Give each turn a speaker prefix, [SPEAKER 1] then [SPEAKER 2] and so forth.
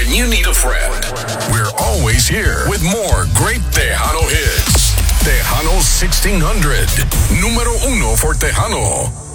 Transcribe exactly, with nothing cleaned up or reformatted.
[SPEAKER 1] when you need a friend. We're always here with more great Tejano hits. Tejano sixteen hundred, número uno for Tejano.